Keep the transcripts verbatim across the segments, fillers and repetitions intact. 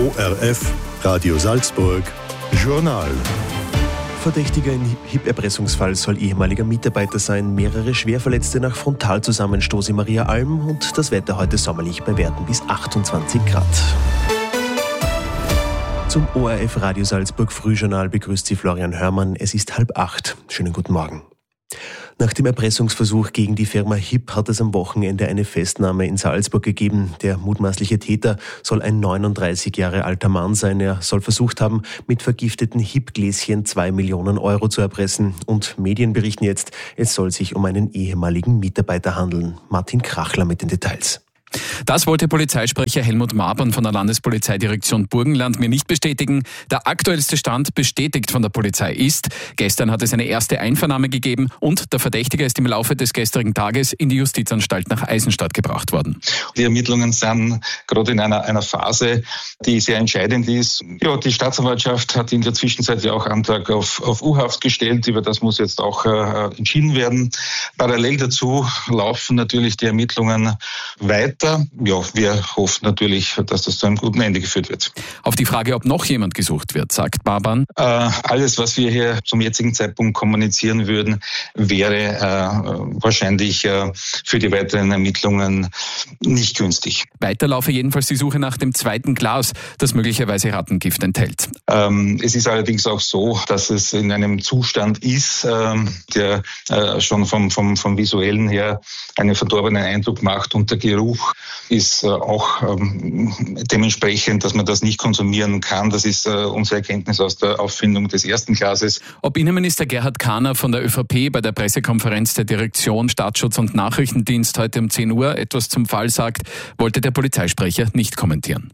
O R F, Radio Salzburg, Journal. Verdächtiger in Hieb-Erpressungsfall soll ehemaliger Mitarbeiter sein, mehrere Schwerverletzte nach Frontalzusammenstoß in Maria Alm und das Wetter heute sommerlich bei Werten bis achtundzwanzig Grad. Zum O R F Radio Salzburg Frühjournal begrüßt Sie Florian Hörmann. Es ist halb acht. Schönen guten Morgen. Nach dem Erpressungsversuch gegen die Firma Hieb hat es am Wochenende eine Festnahme in Salzburg gegeben. Der mutmaßliche Täter soll ein neununddreißig Jahre alter Mann sein. Er soll versucht haben, mit vergifteten Hieb-Gläschen zwei Millionen Euro zu erpressen. Und Medien berichten jetzt, es soll sich um einen ehemaligen Mitarbeiter handeln. Martin Krachler mit den Details. Das wollte Polizeisprecher Helmut Mabern von der Landespolizeidirektion Burgenland mir nicht bestätigen. Der aktuellste Stand, bestätigt von der Polizei, ist: Gestern hat es eine erste Einvernahme gegeben und der Verdächtige ist im Laufe des gestrigen Tages in die Justizanstalt nach Eisenstadt gebracht worden. Die Ermittlungen sind gerade in einer, einer Phase, die sehr entscheidend ist. Ja, die Staatsanwaltschaft hat in der Zwischenzeit ja auch Antrag auf, auf U-Haft gestellt. Über das muss jetzt auch äh, entschieden werden. Parallel dazu laufen natürlich die Ermittlungen weiter. Ja, wir hoffen natürlich, dass das zu einem guten Ende geführt wird. Auf die Frage, ob noch jemand gesucht wird, sagt Mabern: Äh, alles, was wir hier zum jetzigen Zeitpunkt kommunizieren würden, wäre äh, wahrscheinlich äh, für die weiteren Ermittlungen nicht günstig. Weiter laufe jedenfalls die Suche nach dem zweiten Glas, das möglicherweise Rattengift enthält. Ähm, es ist allerdings auch so, dass es in einem Zustand ist, äh, der äh, schon vom, vom, vom Visuellen her einen verdorbenen Eindruck macht, und der Geruch ist äh, auch ähm, dementsprechend, dass man das nicht konsumieren kann. Das ist äh, unsere Erkenntnis aus der Auffindung des ersten Glases. Ob Innenminister Gerhard Kahner von der ÖVP bei der Pressekonferenz der Direktion Staatsschutz und Nachrichtendienst heute um zehn Uhr etwas zum Fall sagt, wollte der Polizeisprecher nicht kommentieren.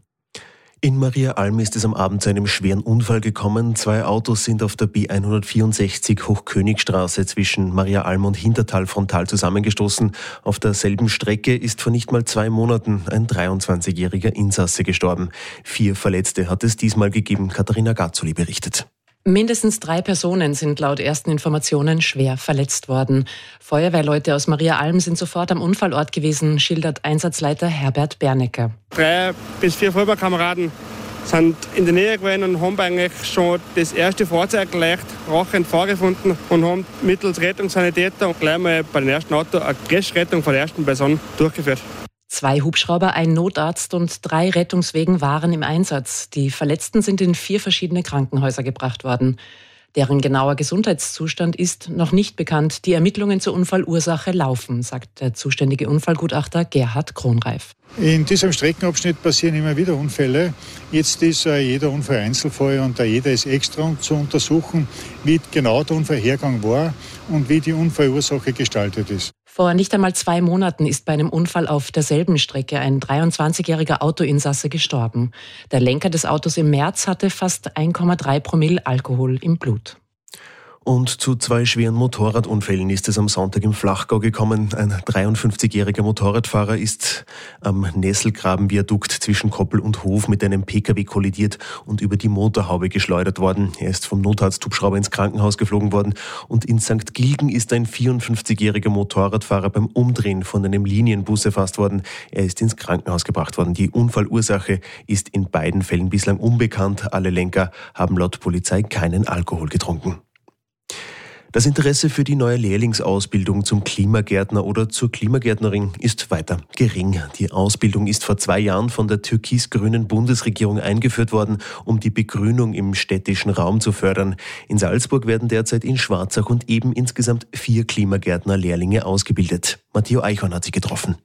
In Maria Alm ist es am Abend zu einem schweren Unfall gekommen. Zwei Autos sind auf der B hundertvierundsechzig Hochkönigstraße zwischen Maria Alm und Hintertal frontal zusammengestoßen. Auf derselben Strecke ist vor nicht mal zwei Monaten ein dreiundzwanzigjähriger Insasse gestorben. Vier Verletzte hat es diesmal gegeben, Katharina Gazzoli berichtet. Mindestens drei Personen sind laut ersten Informationen schwer verletzt worden. Feuerwehrleute aus Maria Alm sind sofort am Unfallort gewesen, schildert Einsatzleiter Herbert Bernecker. Drei bis vier Feuerwehrkameraden sind in der Nähe gewesen und haben eigentlich schon das erste Fahrzeug leicht rauchend vorgefunden und haben mittels Rettungssanitäter gleich mal bei dem ersten Auto eine Crash-Rettung von der ersten Person durchgeführt. Zwei Hubschrauber, ein Notarzt und drei Rettungswegen waren im Einsatz. Die Verletzten sind in vier verschiedene Krankenhäuser gebracht worden. Deren genauer Gesundheitszustand ist noch nicht bekannt. Die Ermittlungen zur Unfallursache laufen, sagt der zuständige Unfallgutachter Gerhard Kronreif. In diesem Streckenabschnitt passieren immer wieder Unfälle. Jetzt ist äh, jeder Unfall Einzelfall und äh, jeder ist extra zu untersuchen, wie genau der Unfallhergang war und wie die Unfallursache gestaltet ist. Vor nicht einmal zwei Monaten ist bei einem Unfall auf derselben Strecke ein dreiundzwanzigjähriger Autoinsasse gestorben. Der Lenker des Autos im März hatte fast eins Komma drei Promille Alkohol im Blut. Und zu zwei schweren Motorradunfällen ist es am Sonntag im Flachgau gekommen. Ein dreiundfünfzigjähriger Motorradfahrer ist am Nesselgraben-Viadukt zwischen Koppel und Hof mit einem Pkw kollidiert und über die Motorhaube geschleudert worden. Er ist vom Notarzt-Hubschrauber ins Krankenhaus geflogen worden. Und in Sankt Gilgen ist ein vierundfünfzigjähriger Motorradfahrer beim Umdrehen von einem Linienbus erfasst worden. Er ist ins Krankenhaus gebracht worden. Die Unfallursache ist in beiden Fällen bislang unbekannt. Alle Lenker haben laut Polizei keinen Alkohol getrunken. Das Interesse für die neue Lehrlingsausbildung zum Klimagärtner oder zur Klimagärtnerin ist weiter gering. Die Ausbildung ist vor zwei Jahren von der türkis-grünen Bundesregierung eingeführt worden, um die Begrünung im städtischen Raum zu fördern. In Salzburg werden derzeit in Schwarzach und eben insgesamt vier Klimagärtner-Lehrlinge ausgebildet. Matteo Eichhorn hat sie getroffen.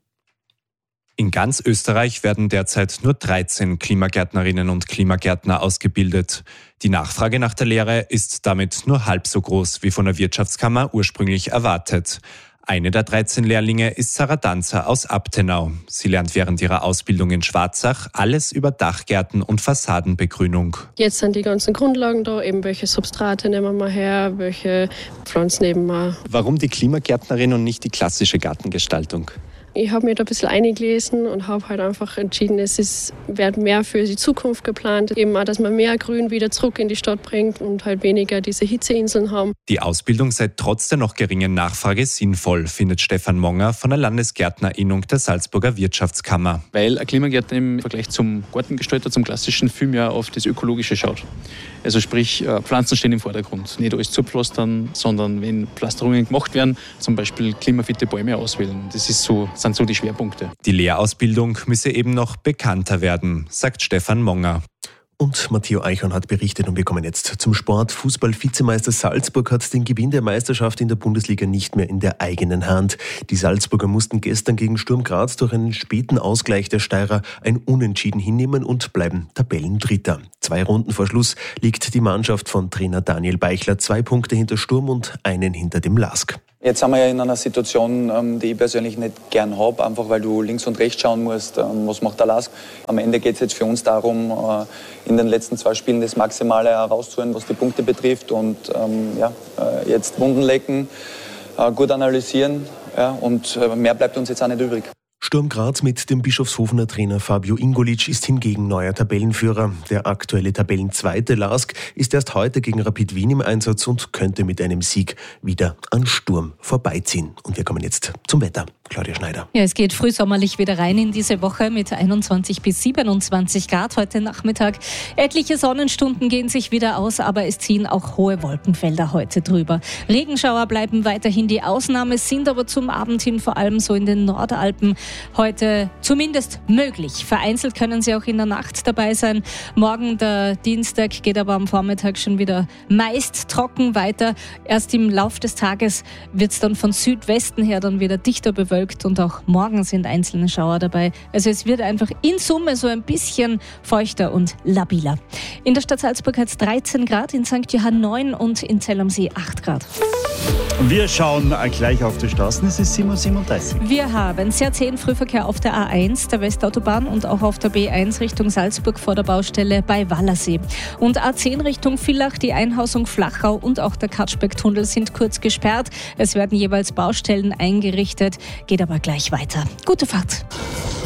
In ganz Österreich werden derzeit nur dreizehn Klimagärtnerinnen und Klimagärtner ausgebildet. Die Nachfrage nach der Lehre ist damit nur halb so groß wie von der Wirtschaftskammer ursprünglich erwartet. Eine der dreizehn Lehrlinge ist Sarah Danzer aus Abtenau. Sie lernt während ihrer Ausbildung in Schwarzach alles über Dachgärten und Fassadenbegrünung. Jetzt sind die ganzen Grundlagen da, eben welche Substrate nehmen wir her, welche Pflanzen nehmen wir. Warum die Klimagärtnerin und nicht die klassische Gartengestaltung? Ich habe mir da ein bisschen eingelesen und habe halt einfach entschieden, es ist, wird mehr für die Zukunft geplant. Eben auch, dass man mehr Grün wieder zurück in die Stadt bringt und halt weniger diese Hitzeinseln haben. Die Ausbildung sei trotz der noch geringen Nachfrage sinnvoll, findet Stefan Monger von der Landesgärtnerinnung der Salzburger Wirtschaftskammer. Weil ein Klimagärtner im Vergleich zum Gartengestalter, zum klassischen Film ja auf das Ökologische schaut. Also sprich, Pflanzen stehen im Vordergrund. Nicht alles zupflastern, sondern wenn Pflasterungen gemacht werden, zum Beispiel klimafitte Bäume auswählen. Das ist so, sind so die Schwerpunkte. Die Lehrausbildung müsse eben noch bekannter werden, sagt Stefan Monger. Und Matteo Eichhorn hat berichtet und wir kommen jetzt zum Sport. Fußball-Vizemeister Salzburg hat den Gewinn der Meisterschaft in der Bundesliga nicht mehr in der eigenen Hand. Die Salzburger mussten gestern gegen Sturm Graz durch einen späten Ausgleich der Steirer ein Unentschieden hinnehmen und bleiben Tabellendritter. Zwei Runden vor Schluss liegt die Mannschaft von Trainer Daniel Beichler zwei Punkte hinter Sturm und einen hinter dem LASK. Jetzt sind wir ja in einer Situation, die ich persönlich nicht gern habe, einfach weil du links und rechts schauen musst, was macht der LASK. Am Ende geht es jetzt für uns darum, in den letzten zwei Spielen das Maximale herauszuholen, was die Punkte betrifft und ja, jetzt Wunden lecken, gut analysieren ja, und mehr bleibt uns jetzt auch nicht übrig. Sturm Graz mit dem Bischofshofener Trainer Fabio Ingolic ist hingegen neuer Tabellenführer. Der aktuelle Tabellenzweite LASK ist erst heute gegen Rapid Wien im Einsatz und könnte mit einem Sieg wieder an Sturm vorbeiziehen. Und wir kommen jetzt zum Wetter. Claudia Schneider. Ja, es geht frühsommerlich wieder rein in diese Woche mit einundzwanzig bis siebenundzwanzig Grad heute Nachmittag. Etliche Sonnenstunden gehen sich wieder aus, aber es ziehen auch hohe Wolkenfelder heute drüber. Regenschauer bleiben weiterhin die Ausnahme, sind aber zum Abend hin vor allem so in den Nordalpen heute zumindest möglich. Vereinzelt können sie auch in der Nacht dabei sein. Morgen, der Dienstag, geht aber am Vormittag schon wieder meist trocken weiter. Erst im Lauf des Tages wird es dann von Südwesten her dann wieder dichter bewölkt und auch morgen sind einzelne Schauer dabei. Also es wird einfach in Summe so ein bisschen feuchter und labiler. In der Stadt Salzburg hat es dreizehn Grad, in Sankt Johann neun und in Zell am See acht Grad. Wir schauen gleich auf die Straßen. Es ist sieben Uhr siebenunddreißig. Wir haben sehr zähen Frühverkehr auf der A eins, der Westautobahn und auch auf der B eins Richtung Salzburg vor der Baustelle bei Wallersee. Und A zehn Richtung Villach, die Einhausung Flachau und auch der Katschbeck-Tunnel sind kurz gesperrt. Es werden jeweils Baustellen eingerichtet, geht aber gleich weiter. Gute Fahrt.